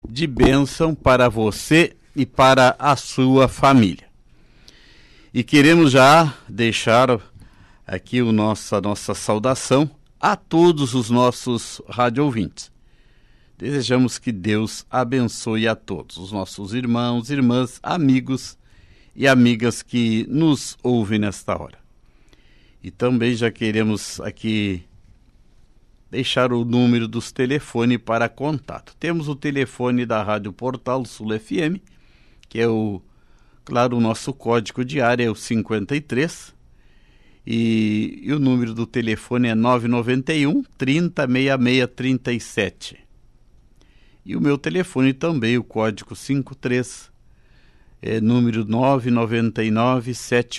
de bênção para você e para a sua família. E queremos já deixar aqui a nossa saudação a todos os nossos rádio-ouvintes. Desejamos que Deus abençoe a todos, os nossos irmãos, irmãs, amigos e amigas que nos ouvem nesta hora. E também já queremos aqui deixar o número dos telefones para contato. Temos o telefone da Rádio Portal Sul FM, que é o nosso código de área é o 53, e o número do telefone é 991 30 66 37. E o meu telefone também, o código 53, é número 999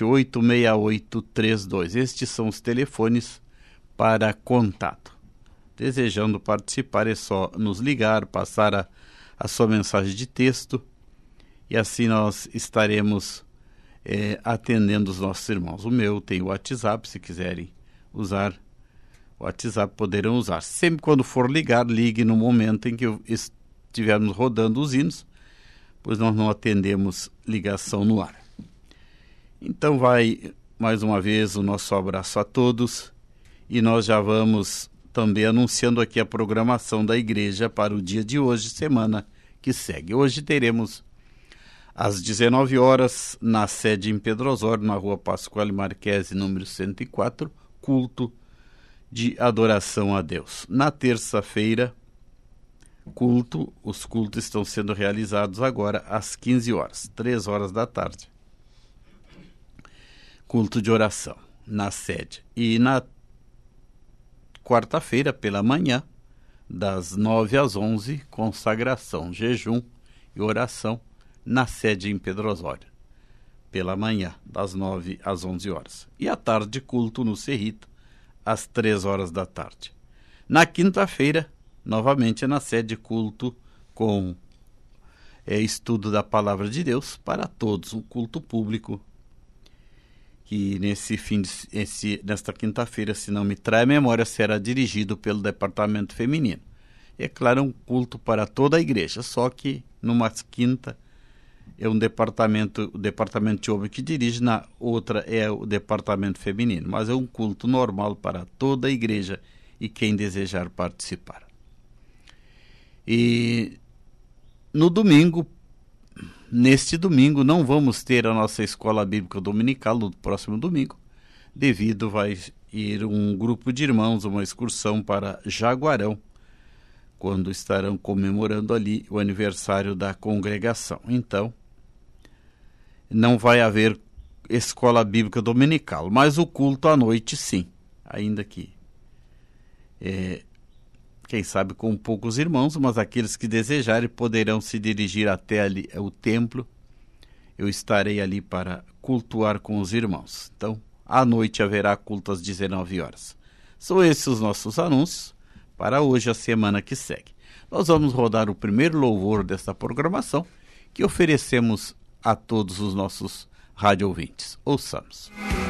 786832. Estes são os telefones para contato. Desejando participar, é só nos ligar, passar a sua mensagem de texto, e assim nós estaremos atendendo os nossos irmãos. O meu tem o WhatsApp, se quiserem usar o WhatsApp, poderão usar. Sempre quando for ligar, ligue no momento em que estivermos rodando os hinos, pois nós não atendemos ligação no ar. Então vai mais uma vez o nosso abraço a todos, e nós já vamos também anunciando aqui a programação da igreja para o dia de hoje, semana que segue. Hoje teremos às 19 horas, na sede em Pedro Osório, na rua Pascoal Marquese, número 104, culto de adoração a Deus. Na terça-feira, os cultos estão sendo realizados agora às 15 horas, 3 horas da tarde. Culto de oração na sede. E na quarta-feira, pela manhã, das 9 às 11, consagração, jejum e oração na sede em Pedro Osório, pela manhã, das 9 às 11 horas. E à tarde, culto no Cerrito, às 3 horas da tarde. Na quinta-feira, novamente na sede, culto com estudo da Palavra de Deus para todos, um culto público, que nesta quinta-feira, se não me trai a memória, será dirigido pelo Departamento Feminino. É claro, um culto para toda a igreja, só que numa quinta é o departamento de homem que dirige, na outra é o departamento feminino, mas é um culto normal para toda a igreja e quem desejar participar. E no domingo, neste domingo, não vamos ter a nossa escola bíblica dominical no próximo domingo, devido vai ir um grupo de irmãos, uma excursão para Jaguarão, quando estarão comemorando ali o aniversário da congregação. Então, não vai haver escola bíblica dominical, mas o culto à noite sim, ainda que quem sabe com poucos irmãos, mas aqueles que desejarem poderão se dirigir até ali o templo. Eu estarei ali para cultuar com os irmãos. Então, à noite haverá culto às 19 horas. São esses os nossos anúncios para hoje, a semana que segue. Nós vamos rodar o primeiro louvor desta programação que oferecemos a todos os nossos rádio ouvintes. Ouçamos.